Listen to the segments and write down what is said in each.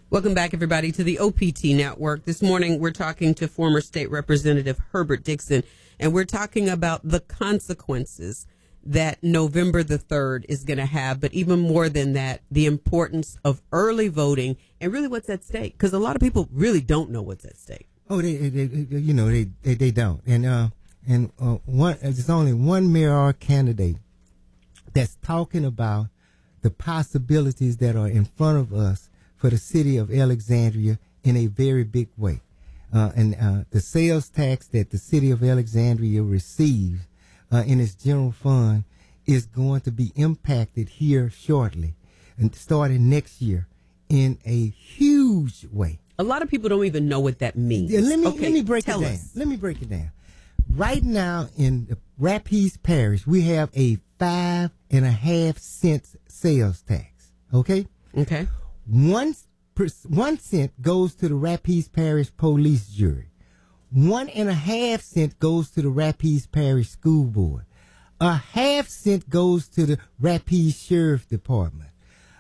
Welcome back, everybody, to the OPT Network. This morning, we're talking to former State Representative Herbert Dixon, and we're talking about the consequences that November the 3rd is going to have, but even more than that, the importance of early voting and really what's at stake, because a lot of people really don't know what's at stake. Oh, they don't. And there's only one mayoral candidate that's talking about the possibilities that are in front of us for the city of Alexandria in a very big way. The sales tax that the city of Alexandria receives in its general fund is going to be impacted here shortly and starting next year in a huge way. A lot of people don't even know what that means. Let me break it down. Let me break it down. Right now in the Rapides Parish, we have a 5.5 cents sales tax. Okay? Okay. 1 cent goes to the Rapides Parish Police Jury. 1.5 cents goes to the Rapides Parish School Board. 0.5 cent goes to the Rapides Sheriff Department.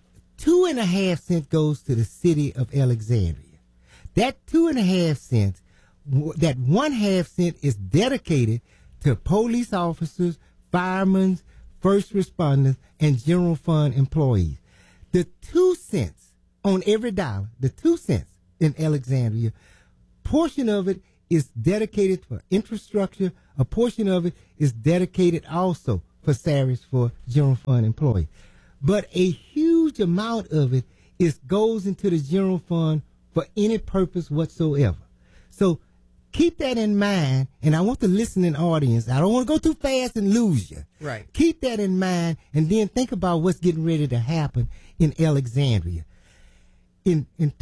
2.5 cents goes to the city of Alexandria. That 2.5 cents, that 1/2 cent is dedicated to police officers, firemen, first responders, and general fund employees. The 2 cents on every dollar, the 2 cents in Alexandria, portion of it is dedicated for infrastructure. A portion of it is dedicated also for salaries for general fund employees. But a huge amount of it goes into the general fund for any purpose whatsoever. So keep that in mind, and I want the listening audience, I don't want to go too fast and lose you. Right. Keep that in mind, and then think about what's getting ready to happen in Alexandria. In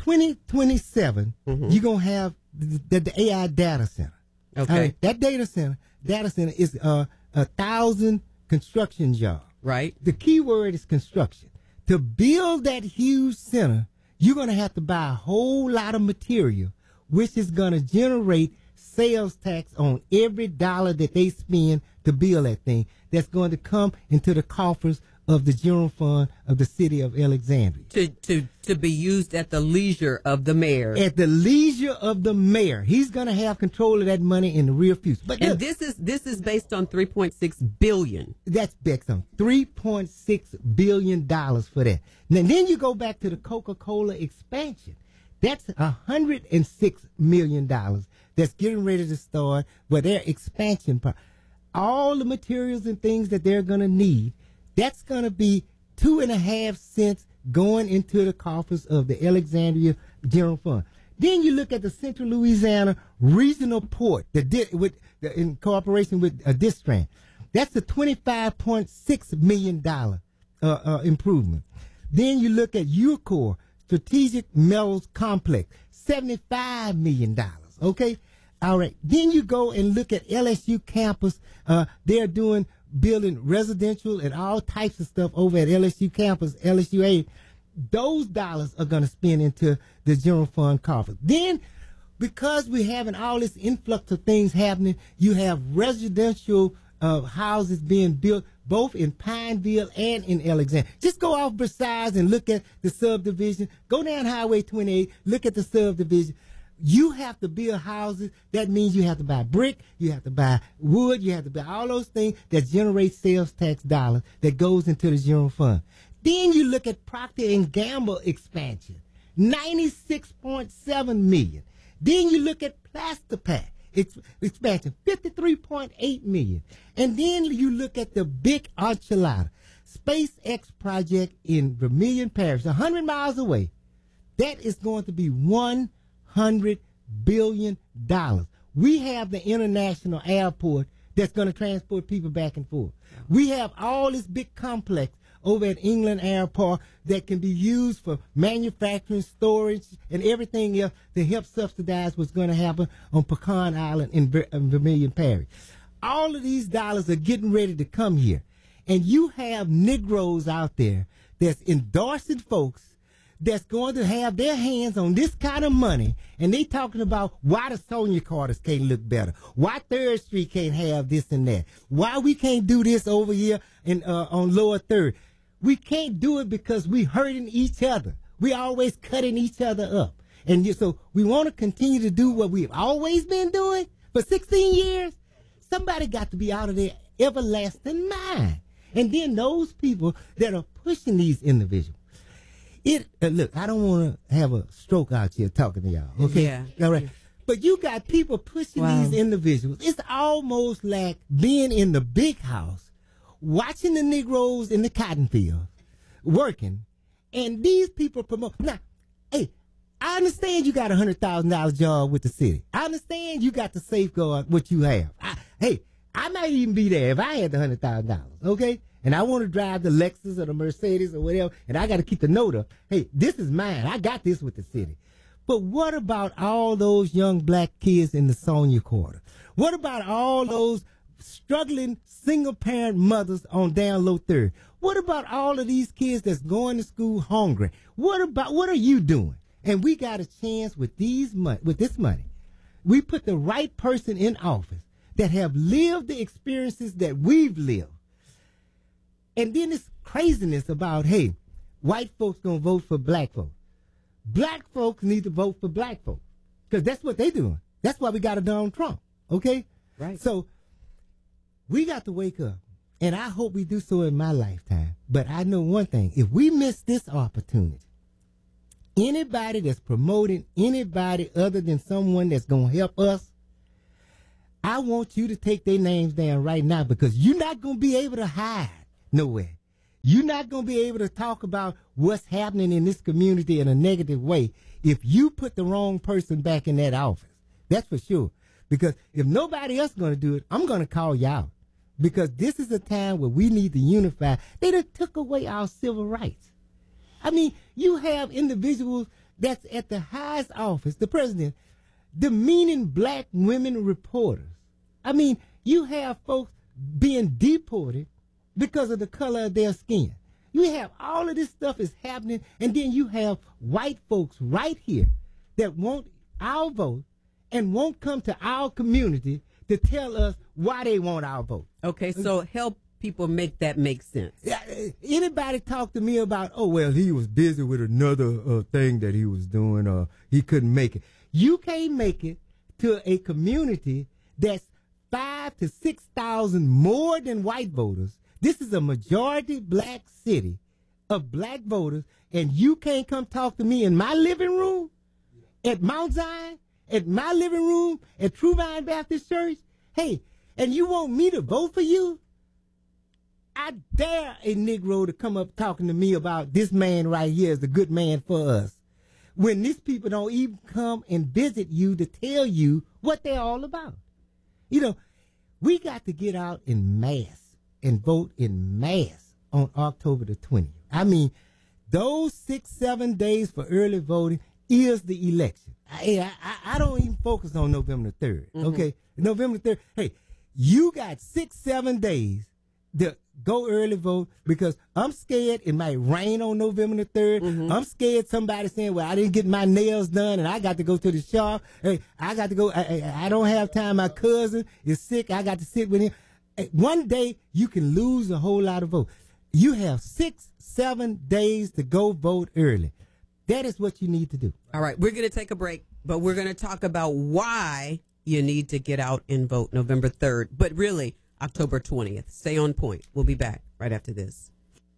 2027, you're going to have the AI data center. Okay. That data center is 1,000 construction jobs. Right. The key word is construction. To build that huge center, you're going to have to buy a whole lot of material, which is going to generate sales tax on every dollar that they spend to build that thing. That's going to come into the coffers of the general fund of the city of Alexandria. To be used at the leisure of the mayor. At the leisure of the mayor. He's going to have control of that money in the rear future. But and this is based on $3.6 billion. That's based on $3.6 billion for that. Now, then you go back to the Coca-Cola expansion. That's $106 million that's getting ready to start for their expansion. All the materials and things that they're going to need, that's going to be 2.5 cents going into the coffers of the Alexandria General Fund. Then you look at the Central Louisiana Regional Port, in cooperation with Distran. That's a $25.6 million improvement. Then you look at UCOR, Strategic Metals Complex, $75 million. Okay? All right. Then you go and look at LSU campus. They're building residential and all types of stuff over at LSU campus, LSUA. Those dollars are going to spend into the general fund coffers. Then, because we're having all this influx of things happening, you have residential houses being built both in Pineville and in Alexandria. Just go off Versailles and look at the subdivision. Go down Highway 28, look at the subdivision. You have to build houses. That means you have to buy brick, you have to buy wood, you have to buy all those things that generate sales tax dollars that goes into the general fund. Then you look at Procter & Gamble expansion, $96.7 million. Then you look at Plasterpack expansion, $53.8 million. And then you look at the big enchilada, SpaceX project in Vermilion Parish, 100 miles away. That is going to be $100 billion. We have the international airport that's going to transport people back and forth. We have all this big complex over at England Airport that can be used for manufacturing, storage, and everything else to help subsidize what's going to happen on Pecan Island in Vermilion Parish. All of these dollars are getting ready to come here. And you have Negroes out there that's endorsing folks that's going to have their hands on this kind of money, and they talking about why the Sonia Carters can't look better, why 3rd Street can't have this and that, why we can't do this over here on Lower 3rd. We can't do it because we hurting each other. We always cutting each other up. And so we want to continue to do what we've always been doing for 16 years. Somebody got to be out of their everlasting mind. And then those people that are pushing these individuals. Look, I don't want to have a stroke out here talking to y'all, okay? Yeah. All right. But you got people pushing these individuals. It's almost like being in the big house, watching the Negroes in the cotton field, working, and these people promote. Now, hey, I understand you got $100,000 job with the city. I understand you got to safeguard what you have. I might even be there if I had the $100,000, okay? And I want to drive the Lexus or the Mercedes or whatever, and I got to keep the note up. Hey, this is mine. I got this with the city. But what about all those young black kids in the Sonia Quarter? What about all those struggling single-parent mothers on down Low Third? What about all of these kids that's going to school hungry? What are you doing? And we got a chance with this money. We put the right person in office that have lived the experiences that we've lived. And then this craziness about, hey, white folks gonna vote for black folks. Black folks need to vote for black folks because that's what they doing. That's why we got a Donald Trump, okay? Right. So we got to wake up, and I hope we do so in my lifetime. But I know one thing. If we miss this opportunity, anybody that's promoting anybody other than someone that's going to help us, I want you to take their names down right now because you're not going to be able to hide nowhere. You're not going to be able to talk about what's happening in this community in a negative way if you put the wrong person back in that office. That's for sure. Because if nobody else is going to do it, I'm going to call you out. Because this is a time where we need to unify. They done took away our civil rights. I mean, you have individuals that's at the highest office, the president, demeaning black women reporters. I mean, you have folks being deported because of the color of their skin. You have all of this stuff is happening, and then you have white folks right here that want our vote and won't come to our community to tell us why they want our vote. Okay, so help people make that make sense. Anybody talk to me about, oh, well, he was busy with another thing that he was doing, or he couldn't make it. You can't make it to a community that's 5,000 to 6,000 more than white voters. This is a majority black city of black voters, and you can't come talk to me in my living room at Mount Zion, at my living room at True Vine Baptist Church. Hey, and you want me to vote for you? I dare a Negro to come up talking to me about this man right here is the good man for us, when these people don't even come and visit you to tell you what they're all about. You know, we got to get out in mass and vote in mass on October the 20th. I mean, those 6-7 days for early voting is the election. I don't even focus on November the 3rd, okay? November the 3rd, hey, you got 6-7 days to go early vote because I'm scared it might rain on November the 3rd. I'm scared somebody saying, well, I didn't get my nails done and I got to go to the shop. Hey, I got to go. I don't have time. My cousin is sick. I got to sit with him. One day you can lose a whole lot of votes. You have 6-7 days to go vote early. That is what you need to do. All right, we're going to take a break, but we're going to talk about why you need to get out and vote November 3rd, but really October 20th. Stay on point. We'll be back right after this.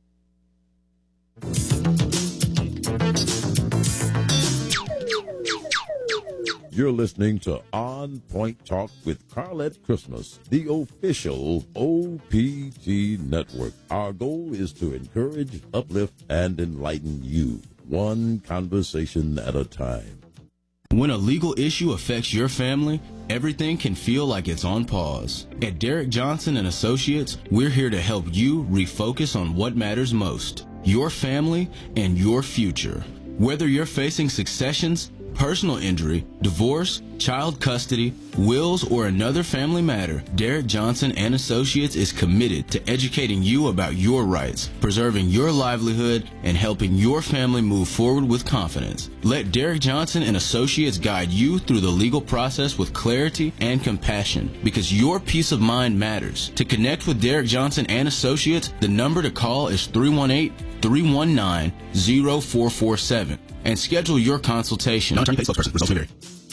You're listening to On Point Talk with Carlette Christmas, the official OPT network. Our goal is to encourage, uplift, and enlighten you, one conversation at a time. When a legal issue affects your family, everything can feel like it's on pause. At Derek Johnson and Associates, we're here to help you refocus on what matters most, your family and your future. Whether you're facing successions, personal injury, divorce, child custody, wills, or another family matter, Derek Johnson and Associates is committed to educating you about your rights, preserving your livelihood, and helping your family move forward with confidence. Let Derek Johnson and Associates guide you through the legal process with clarity and compassion, because your peace of mind matters. To connect with Derek Johnson and Associates, the number to call is 318 319-0447 and schedule your consultation. Non-attorney paid spokesperson. Results may vary.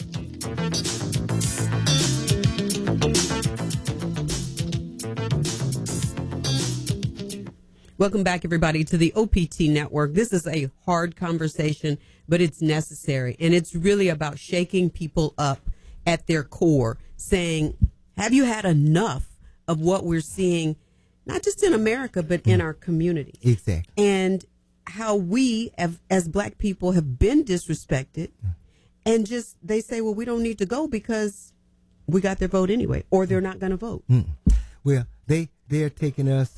Welcome back, everybody, to the OPT Network. This is a hard conversation, but it's necessary. And it's really about shaking people up at their core, saying, have you had enough of what we're seeing, not just in America, but in our community? Exactly. And how we, as black people, have been disrespected. And just, they say, well, we don't need to go because we got their vote anyway, or they're not going to vote. Well, they're taking us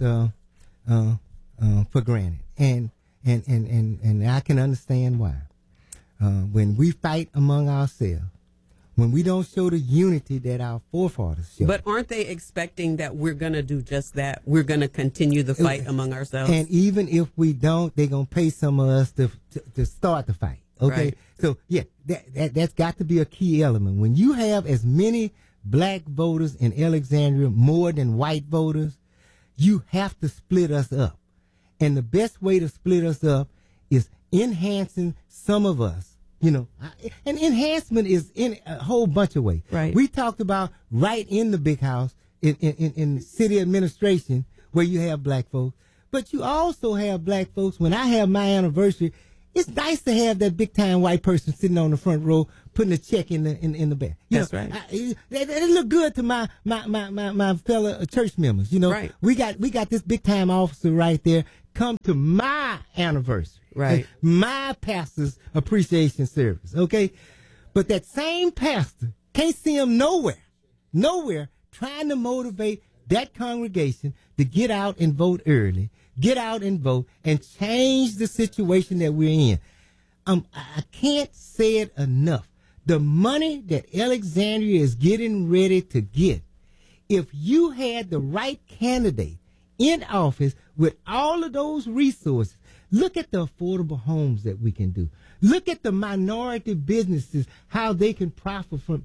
for granted, and I can understand why. When we fight among ourselves, when we don't show the unity that our forefathers showed. But aren't they expecting that we're going to do just that? We're going to continue the fight among ourselves. And even if we don't, they're going to pay some of us to start the fight. Okay, Right. So yeah, that's got to be a key element. When you have as many black voters in Alexandria more than white voters, you have to split us up. And the best way to split us up is enhancing some of us, and enhancement is in a whole bunch of ways. Right. We talked about right in the big house in city administration where you have black folks, but you also have black folks. When I have my anniversary, it's nice to have that big time white person sitting on the front row putting a check in the bag. That's right. They look good to my fellow church members. Right. We got this big time officer right there. Come to my anniversary. Right. My pastor's appreciation service. Okay. But that same pastor can't see him nowhere trying to motivate that congregation to get out and vote early, get out and vote and change the situation that we're in. I can't say it enough. The money that Alexandria is getting ready to get, if you had the right candidate in office with all of those resources, look at the affordable homes that we can do. Look at the minority businesses, how they can profit from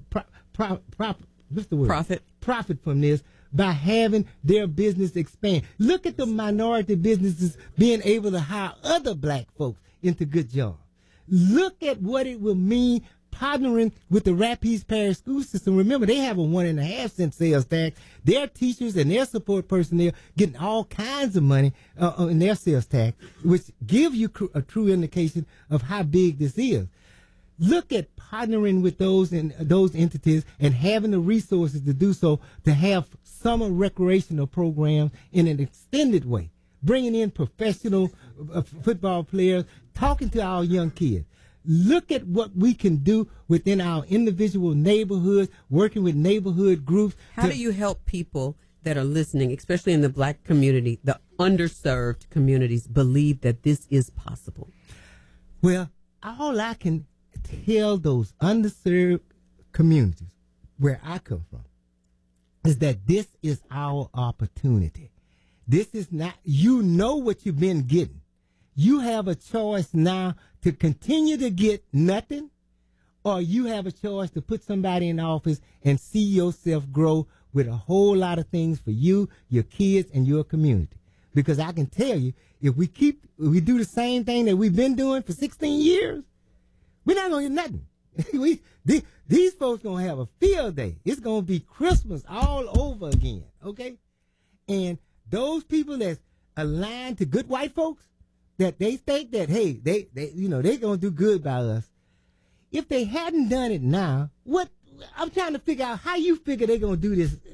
what's the word? Profit from this by having their business expand. Look at the minority businesses being able to hire other black folks into good jobs. Look at what it will mean partnering with the Rapides Parish School System. Remember, they have a 1.5 cent sales tax. Their teachers and their support personnel getting all kinds of money in their sales tax, which give you a true indication of how big this is. Look at partnering with those entities and having the resources to do so, to have summer recreational programs in an extended way, bringing in professional football players, talking to our young kids. Look at what we can do within our individual neighborhoods, working with neighborhood groups. How do you help people that are listening, especially in the black community, the underserved communities, believe that this is possible? Well, all I can tell those underserved communities where I come from is that this is our opportunity. This is not, what you've been getting. You have a choice now to continue to get nothing, or you have a choice to put somebody in office and see yourself grow with a whole lot of things for you, your kids, and your community. Because I can tell you, if we do the same thing that we've been doing for 16 years, we're not going to get nothing. These folks going to have a field day. It's going to be Christmas all over again, okay? And those people that's aligned to good white folks, that they think that, hey, they going to do good by us. If they hadn't done it now, I'm trying to figure out how you figure they're going to do this.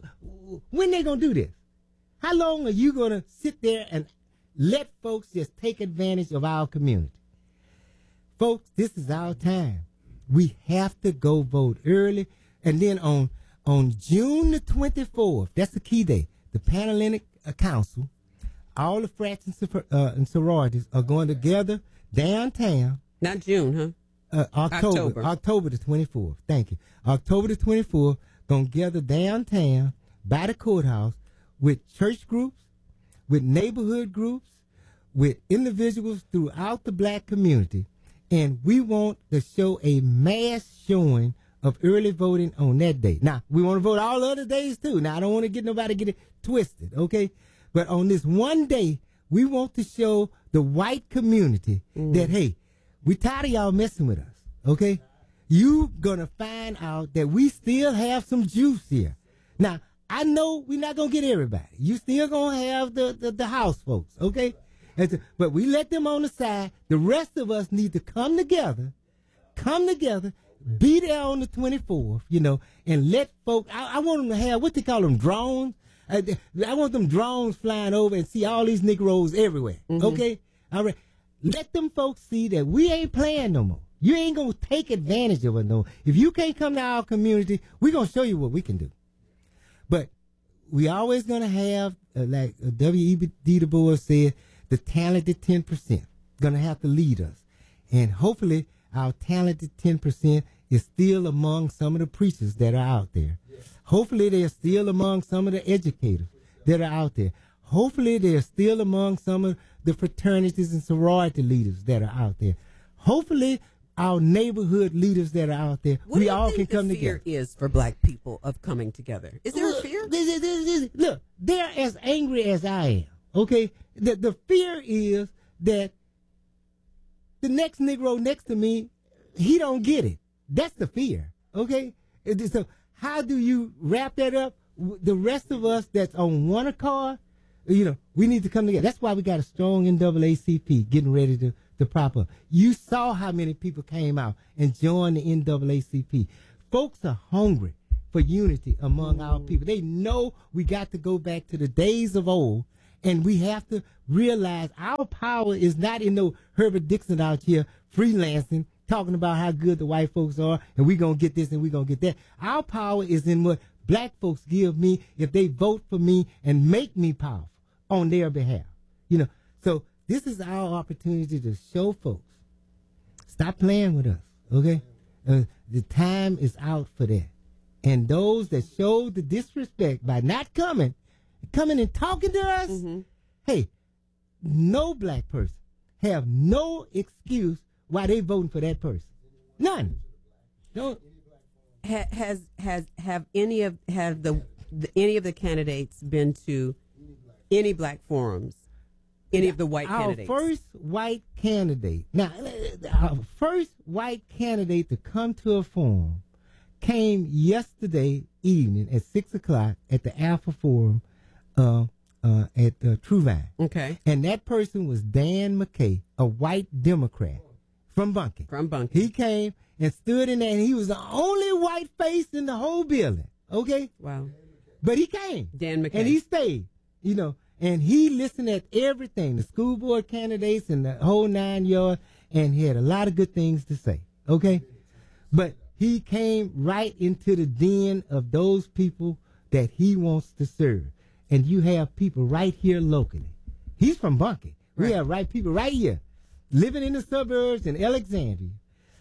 When they going to do this? How long are you going to sit there and let folks just take advantage of our community? Folks, this is our time. We have to go vote early. And then on June the 24th, that's the key day, the Panhellenic Council, all the frats and sororities are going together downtown. Not June, huh? October the 24th. Thank you. October the 24th, going to gather downtown by the courthouse with church groups, with neighborhood groups, with individuals throughout the black community. And we want to show a mass showing of early voting on that day. Now, we want to vote all other days too. Now, I don't want to get nobody get it twisted, okay? But on this one day, we want to show the white community that, hey, we tired of y'all messing with us, okay? You gonna find out that we still have some juice here. Now, I know we're not gonna get everybody. You still gonna have the house folks, okay? But we let them on the side. The rest of us need to come together, be there on the 24th, and let folks, I want them to have, what they call them, drones. I want them drones flying over and see all these Negroes everywhere, okay? All right. Let them folks see that we ain't playing no more. You ain't going to take advantage of it no more. If you can't come to our community, we're going to show you what we can do. But we always going to have, like W.E.B. Du Bois said, the talented 10% going to have to lead us. And hopefully our talented 10% is still among some of the preachers that are out there. Hopefully they're still among some of the educators that are out there. Hopefully they're still among some of the fraternities and sorority leaders that are out there. Hopefully our neighborhood leaders that are out there, what we all can come together. What do you think the fear is for black people of coming together? Is there a fear? Look, they're as angry as I am, okay? The fear is that the next Negro next to me, he don't get it. That's the fear, okay? So how do you wrap that up? The rest of us that's on one accord, we need to come together. That's why we got a strong NAACP getting ready to prop up. You saw how many people came out and joined the NAACP. Folks are hungry for unity among our people. They know we got to go back to the days of old, and we have to realize our power is not in no Herbert Dixon out here freelancing, talking about how good the white folks are, and we're going to get this and we're going to get that. Our power is in what black folks give me if they vote for me and make me powerful on their behalf. So this is our opportunity to show folks, stop playing with us, okay? The time is out for that. And those that showed the disrespect by not coming and talking to us, hey, no black person have no excuse why they voting for that person. None. No. Have any of the candidates been to any black forums? Any of the white candidates? Our first white candidate to come to a forum came yesterday evening at 6:00 at the Alpha Forum at Truvine. Okay. And that person was Dan McKay, a white Democrat from Bunkie. He came and stood in there, and he was the only white face in the whole building. Okay? Wow. But he came. Dan McKay. And he stayed, and he listened at everything, the school board candidates and the whole 9 yards, and he had a lot of good things to say. Okay? But he came right into the den of those people that he wants to serve. And you have people right here locally. He's from Bunkie. Right. We have people right here living in the suburbs in Alexandria.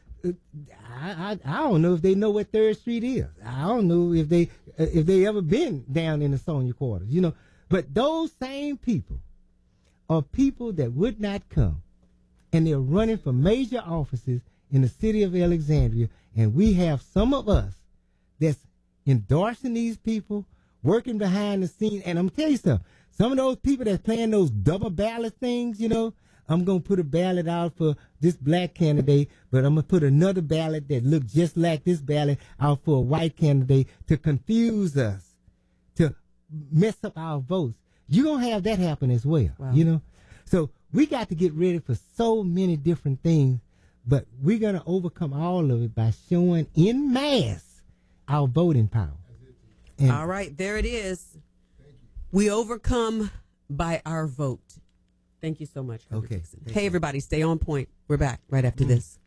I don't know if they know what 3rd Street is. I don't know if they ever been down in the Sonia quarters, But those same people are people that would not come, and they're running for major offices in the city of Alexandria. And we have some of us that's endorsing these people, working behind the scenes. And I'm going to tell you something. Some of those people that's playing those double ballot things, I'm going to put a ballot out for this black candidate, but I'm going to put another ballot that looks just like this ballot out for a white candidate to confuse us, to mess up our votes. You're going to have that happen as well, wow. So we got to get ready for so many different things, but we're going to overcome all of it by showing en masse our voting power. And all right, there it is. We overcome by our vote. Thank you so much, Herbert Dixon. Hey, everybody, stay on point. We're back right after this.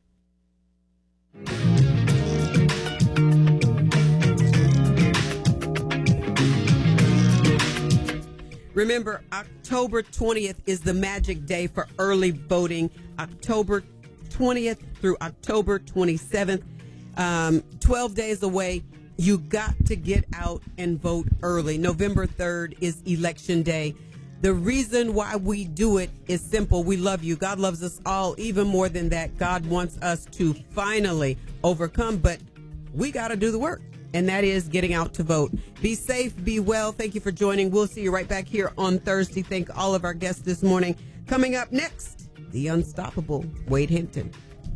Remember, October 20th is the magic day for early voting. October 20th through October 27th, 12 days away. You got to get out and vote early. November 3rd is Election Day. The reason why we do it is simple. We love you. God loves us all. Even more than that, God wants us to finally overcome, but we got to do the work, and that is getting out to vote. Be safe, be well. Thank you for joining. We'll see you right back here on Thursday. Thank all of our guests this morning. Coming up next, the unstoppable Wade Hampton.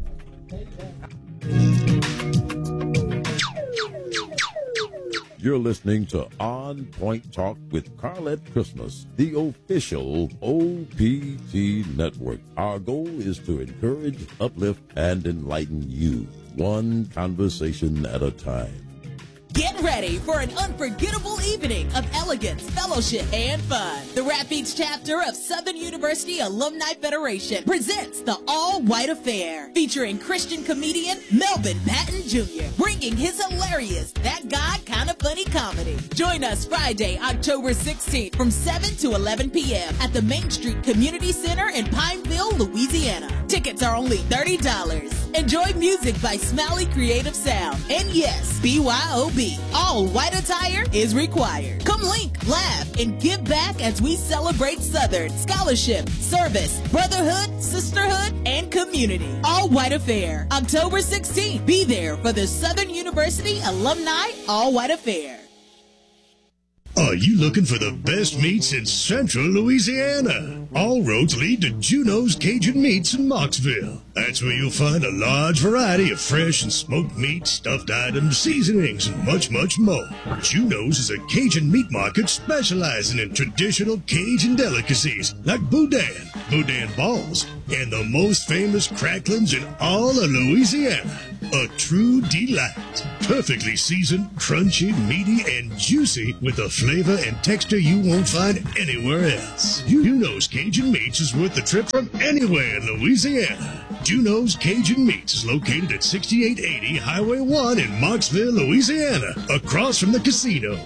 You're listening to On Point Talk with Carlette Christmas, the official OPT network. Our goal is to encourage, uplift, and enlighten you, one conversation at a time. Get ready for an unforgettable evening of elegance, fellowship, and fun. The Rapides chapter of Southern University Alumni Federation presents the All White Affair, featuring Christian comedian Melvin Patton Jr., bringing his hilarious That Guy Kinda Funny comedy. Join us Friday, October 16th from 7 to 11 p.m. at the Main Street Community Center in Pineville, Louisiana. Tickets are only $30. Enjoy music by Smiley Creative Sound. And yes, BYOB. All white attire is required. Come link, laugh, and give back as we celebrate Southern scholarship, service, brotherhood, sisterhood, and community. All White Affair, October 16th. Be there for the Southern University Alumni All White Affair. Are you looking for the best meats in Central Louisiana? All roads lead to Juno's Cajun Meats in Mocksville. That's where you'll find a large variety of fresh and smoked meat, stuffed items, seasonings, and much, much more. Juno's is a Cajun meat market specializing in traditional Cajun delicacies like boudin, boudin balls, and the most famous cracklings in all of Louisiana. A true delight. Perfectly seasoned, crunchy, meaty, and juicy with a flavor and texture you won't find anywhere else. Juno's Cajun Meats is worth the trip from anywhere in Louisiana. Juno's Cajun Meats is located at 6880 Highway 1 in Mocksville, Louisiana, across from the casino.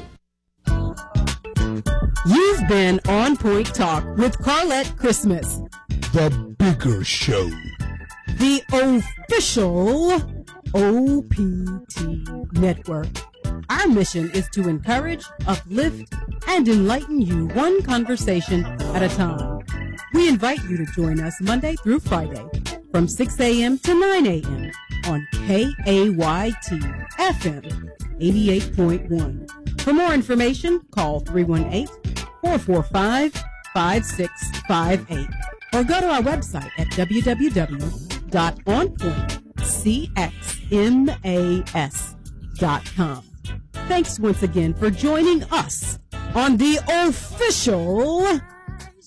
You've been On Point Talk with Carlette Christmas, The Bigger Show. the official OPT network. Our mission is to encourage, uplift, and enlighten you one conversation at a time. We invite you to join us Monday through Friday from 6 a.m. to 9 a.m. on KAYT FM 88.1. For more information, call 318-445-5658 or go to our website at www.onpointcxmas.com. Thanks once again for joining us on the official